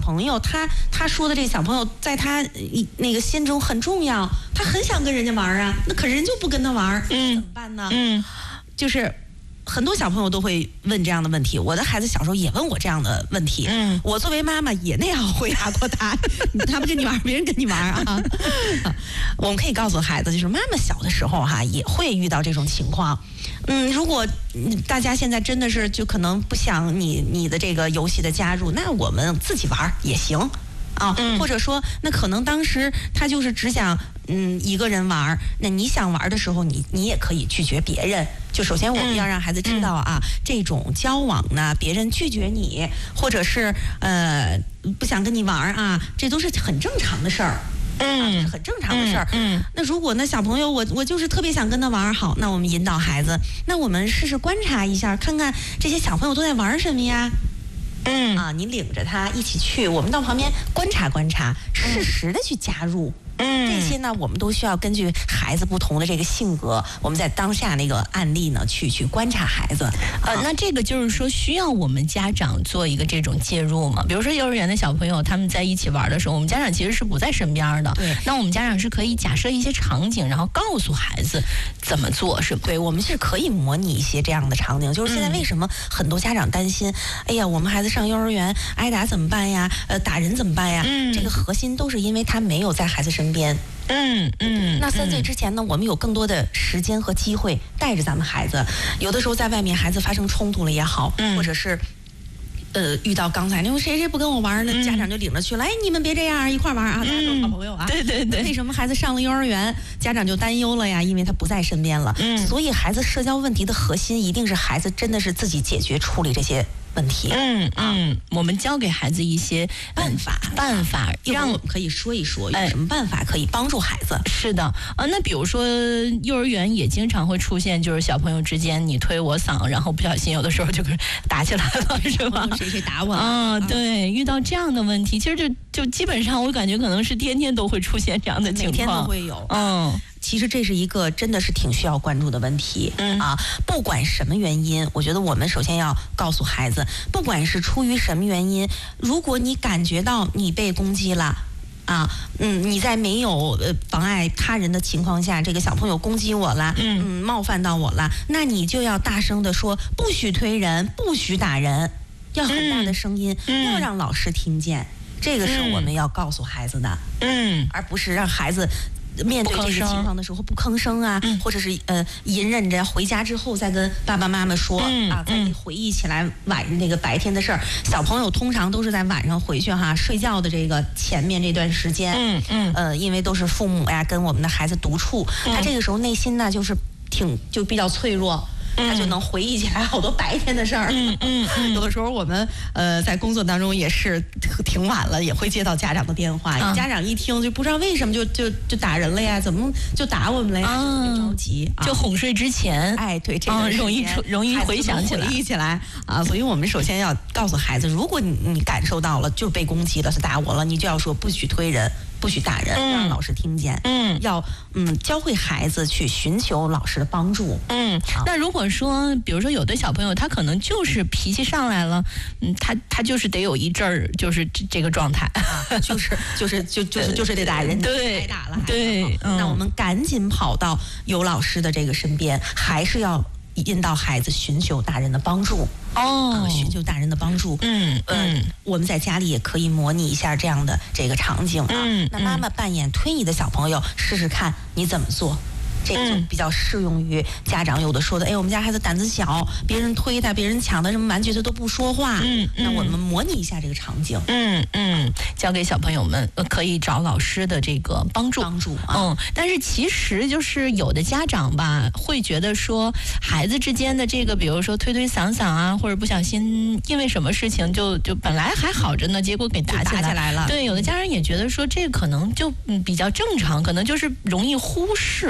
朋友，他说的这个小朋友，在他那个心中很重要，他很想跟人家玩啊，那可是人就不跟他玩，怎么办呢？就是很多小朋友都会问这样的问题，我的孩子小时候也问我这样的问题，我作为妈妈也那样回答过他，他不跟你玩，别人跟你玩啊。我们可以告诉孩子，就是妈妈小的时候也会遇到这种情况。如果大家现在真的是就可能不想你的这个游戏的加入，那我们自己玩也行啊，或者说那可能当时他就是只想一个人玩，那你想玩的时候你也可以拒绝别人。就首先我们要让孩子知道这种交往呢，别人拒绝你，或者是不想跟你玩这都是很正常的事儿。这是很正常的事儿。那如果那小朋友我就是特别想跟他玩，好，那我们引导孩子，那我们试试观察一下，看看这些小朋友都在玩什么呀？你领着他一起去，我们到旁边观察观察，适时的去加入。这些呢，我们都需要根据孩子不同的这个性格，我们在当下那个案例呢，去观察孩子。 那这个就是说，需要我们家长做一个这种介入嘛？比如说幼儿园的小朋友他们在一起玩的时候，我们家长其实是不在身边的。 对。 那我们家长是可以假设一些场景，然后告诉孩子怎么做，是不？ 对，我们是可以模拟一些这样的场景。就是现在为什么很多家长担心，哎呀，我们孩子上幼儿园挨打怎么办呀？打人怎么办呀？这个核心都是因为他没有在孩子身边。那3岁之前呢，我们有更多的时间和机会带着咱们孩子。有的时候在外面孩子发生冲突了也好，或者是遇到刚才那谁不跟我玩呢，家长就领着去了，你们别这样，一块玩大家都好朋友对对对。 为什么孩子上了幼儿园，家长就担忧了呀？因为他不在身边了。所以孩子社交问题的核心一定是孩子真的是自己解决处理这些问题。 我们教给孩子一些办法， 让我们可以说一说有什么办法可以帮助孩子。 是的，那比如说幼儿园也经常会出现，就是小朋友之间你推我搡，然后不小心有的时候就打起来了，是吧？ 谁打我对，遇到这样的问题，其实就基本上我感觉可能是天天都会出现这样的情况， 每天都会有。其实这是一个真的是挺需要关注的问题不管什么原因，我觉得我们首先要告诉孩子，不管是出于什么原因，如果你感觉到你被攻击了你在没有妨碍他人的情况下，这个小朋友攻击我了，冒犯到我了，那你就要大声的说，不许推人，不许打人，要很大的声音，要让老师听见，这个是我们要告诉孩子的，而不是让孩子面对这个情况的时候不吭声或者是隐忍着回家之后再跟爸爸妈妈说再回忆起来那个白天的事儿。小朋友通常都是在晚上回去睡觉的这个前面这段时间，因为都是父母跟我们的孩子独处，他这个时候内心呢就比较脆弱。他就能回忆起来好多白天的事儿。有的时候我们在工作当中也是挺晚了，也会接到家长的电话，家长一听就不知道为什么就打人了呀，怎么就打我们了呀，就着急就哄睡之前， 对，这个容易回想起来， 所以我们首先要告诉孩子，如果你感受到了就是被攻击了，他打我了，你就要说不许推人，不许打人，让老师听见。要教会孩子去寻求老师的帮助。 那如果说，比如说有的小朋友他可能就是脾气上来了，他就是得有一阵儿就是这个状态，就是得打人， 对， 挨打了， 对。 那我们赶紧跑到有老师的这个身边，还是要引导孩子寻求大人的帮助。寻求大人的帮助。我们在家里也可以模拟一下这样的这个场景那妈妈扮演推你的小朋友，试试看你怎么做。这个就比较适用于家长有的说的，我们家孩子胆子小，别人推他，别人抢的什么玩具他都不说话。那我们模拟一下这个场景。 教给小朋友们可以找老师的这个帮助。但是其实就是有的家长吧，会觉得说孩子之间的这个，比如说推推搡搡或者不小心因为什么事情就本来还好着呢，结果给打起来了。对，有的家长也觉得说这可能就比较正常，可能就是容易忽视。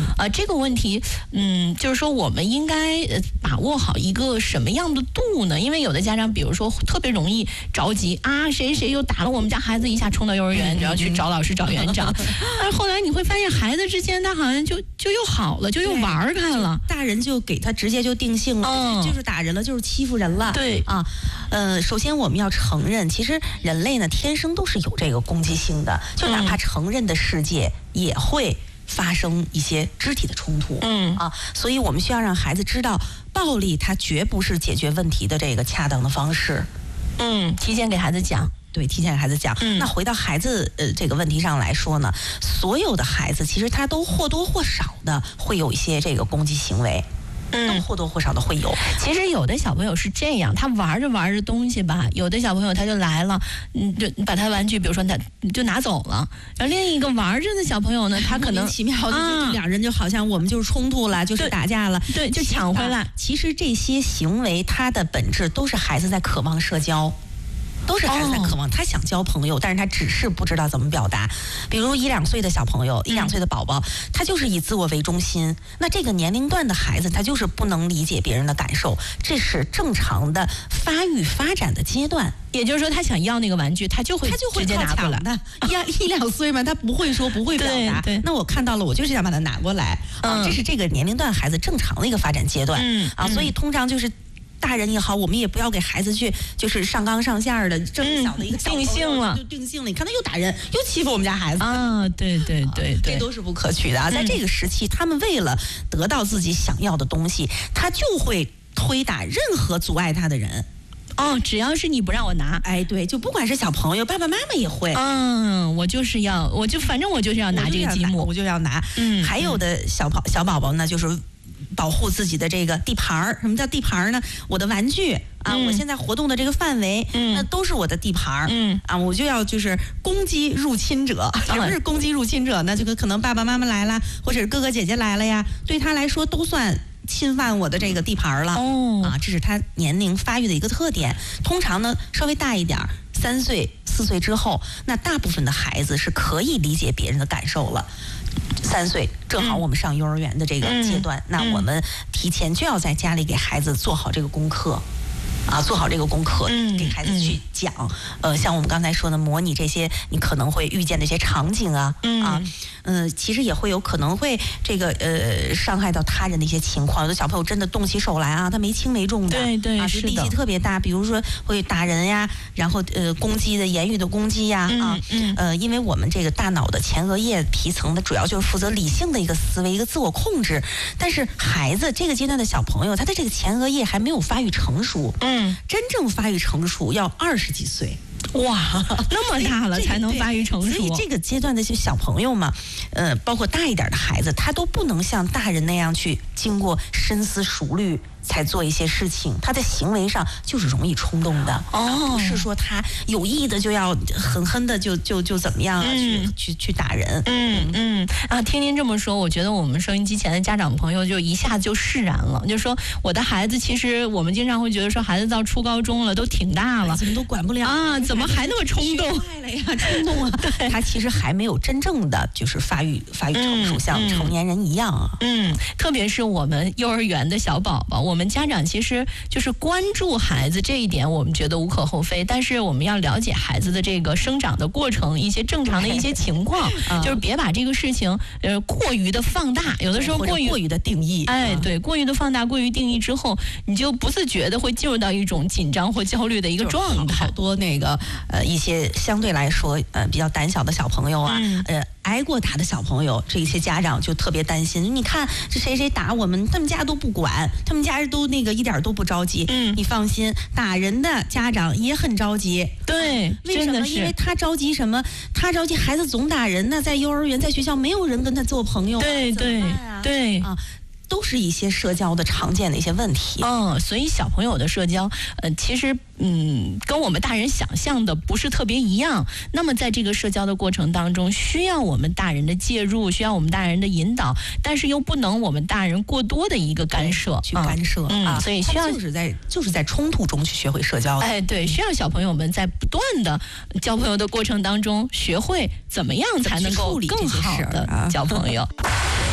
这个问题，就是说我们应该把握好一个什么样的度呢？因为有的家长，比如说特别容易着急啊，谁又打了我们家孩子一下，冲到幼儿园，然后去找老师找园长，但是后来你会发现孩子之间他好像就又好了，就又玩开了， 大人就给他直接就定性了，就是打人了，就是欺负人了。 对啊， 首先我们要承认，其实人类呢天生都是有这个攻击性的，就哪怕成人的世界也会发生一些肢体的冲突。所以我们需要让孩子知道，暴力它绝不是解决问题的这个恰当的方式。 提前给孩子讲。 对，提前给孩子讲。那回到孩子这个问题上来说呢，所有的孩子其实他都或多或少的会有一些这个攻击行为。都或多或少的会有。 其实有的小朋友是这样，他玩着东西吧，有的小朋友他就来了，就把他玩具，比如说他就拿走了。然后另一个玩着的小朋友呢，他可能莫名其妙的就两人就好像我们就是冲突了，就是打架了， 对，就抢回来。 其实这些行为它的本质都是孩子在渴望社交。都是孩子在渴望，他想交朋友，但是他只是不知道怎么表达。比如1、2岁的小朋友，1、2岁的宝宝，他就是以自我为中心。那这个年龄段的孩子，他就是不能理解别人的感受，这是正常的发育发展的阶段。 也就是说，他想要那个玩具，他就会直接拿过来。 1、2岁嘛，他不会说，不会表达。 对， 那我看到了，我就是想把它拿过来。这是这个年龄段孩子正常的一个发展阶段。所以通常就是。大人也好，我们也不要给孩子去就是上纲上线的这么小的一个定性了， 就定性了。你看他又打人，又欺负我们家孩子啊！对， 这都是不可取的啊！在这个时期，他们为了得到自己想要的东西，他就会推打任何阻碍他的人。 只要是你不让我拿， 对，就不管是小朋友，爸爸妈妈也会。 反正我就是要拿这个积木， 我就要拿。还有的小宝宝呢，就是保护自己的这个地盘儿。什么叫地盘儿呢？我的玩具我现在活动的这个范围，那都是我的地盘儿。我就要就是攻击入侵者。什么是攻击入侵者呢？这个可能爸爸妈妈来了，或者是哥哥姐姐来了呀，对他来说都算侵犯我的这个地盘了。这是他年龄发育的一个特点。通常呢，稍微大一点，3岁、4岁之后，那大部分的孩子是可以理解别人的感受了。3岁正好我们上幼儿园的这个阶段，那我们提前就要在家里给孩子做好这个功课。做好这个功课，给孩子去讲。像我们刚才说的，模拟这些你可能会遇见的一些场景其实也会有可能会这个伤害到他人的一些情况。有的小朋友真的动起手来他没轻没重的， 对， 是力气特别大，比如说会打人呀，然后攻击的言语的攻击呀因为我们这个大脑的前额叶皮层的主要就是负责理性的一个思维，一个自我控制。但是孩子这个阶段的小朋友，他的这个前额叶还没有发育成熟。真正发育成熟要20几岁。 哇，那么大了才能发育成熟。 所以这个阶段的小朋友嘛，包括大一点的孩子，他都不能像大人那样去经过深思熟虑才做一些事情，他在行为上就是容易冲动的。不是说他有意的就要狠狠的就怎么样去打人。 听您这么说，我觉得我们收音机前的家长朋友就一下子就释然了。就说我的孩子，其实我们经常会觉得说孩子到初高中了都挺大了， 怎么都管不了怎么还那么冲动？ 坏了呀，冲动他其实还没有真正的就是发育成熟，像成年人一样特别是我们幼儿园的小宝宝，我们家长其实就是关注孩子这一点，我们觉得无可厚非。但是我们要了解孩子的这个生长的过程，一些正常的一些情况，就是别把这个事情过于的放大，有的时候过于的定义。 对，过于的放大，过于定义之后，你就不自觉的会进入到一种紧张或焦虑的一个状态。 好多那个一些相对来说比较胆小的小朋友挨过打的小朋友，这些家长就特别担心。你看这谁打我们，他们家都不管，他们家都那个一点都不着急。你放心，打人的家长也很着急。 对， 为什么？因为他着急什么？他着急孩子总打人呢，在幼儿园在学校没有人跟他做朋友。 对都是一些社交的常见的一些问题。 所以小朋友的社交其实跟我们大人想象的不是特别一样。那么在这个社交的过程当中，需要我们大人的介入，需要我们大人的引导，但是又不能我们大人过多的一个干涉去干涉所以需要就是在冲突中去学会社交的。 对，需要小朋友们在不断的交朋友的过程当中，学会怎么样才能够更好的交朋友。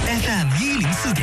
FM104.1